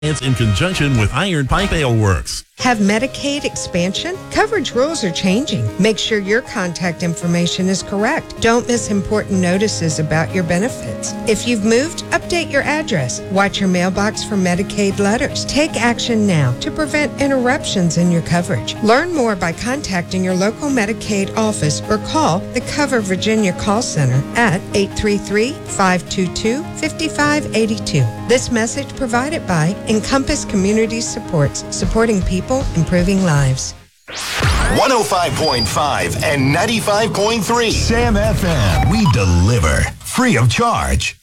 It's in conjunction with Iron Pipe Ale Works. Have Medicaid expansion? Coverage rules are changing. Make sure your contact information is correct. Don't miss important notices about your benefits. If you've moved, update your address. Watch your mailbox for Medicaid letters. Take action now to prevent interruptions in your coverage. Learn more by contacting your local Medicaid office or call the Cover Virginia call center at 833-522-5582. This message provided by Encompass Community Supports, supporting people, improving lives. 105.5 and 95.3. Sam FM. We deliver free of charge.